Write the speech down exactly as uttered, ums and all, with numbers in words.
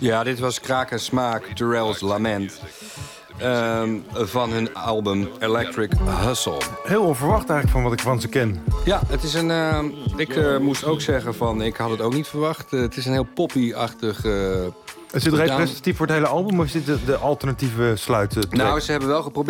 Ja, dit was Kraak en Smaak, Terrell's Lament. Um, van hun album Electric Hustle. Heel onverwacht eigenlijk van wat ik van ze ken. Ja, het is een... Uh, ik uh, moest ook zeggen van... Ik had het ook niet verwacht. Uh, het is een heel poppy-achtig... Uh, is dit representatief voor het hele album of is dit de, de alternatieve sluiten? Nou, ze hebben wel geprobeerd